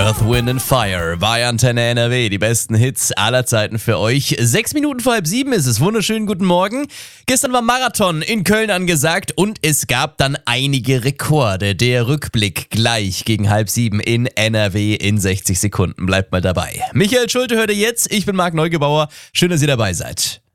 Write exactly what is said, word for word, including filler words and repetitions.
Earth, Wind and Fire bei Antenne N R W. Die besten Hits aller Zeiten für euch. Sechs Minuten vor halb sieben ist es. Wunderschönen guten Morgen. Gestern war Marathon in Köln angesagt und es gab dann einige Rekorde. Der Rückblick gleich gegen halb sieben in N R W in sechzig Sekunden. Bleibt mal dabei. Michael Schulte hört ihr jetzt. Ich bin Marc Neugebauer. Schön, dass ihr dabei seid.